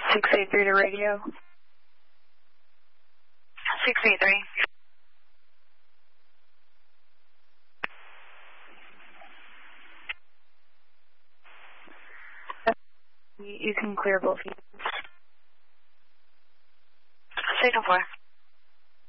683 to radio. 683. You can clear both units. Signal 4.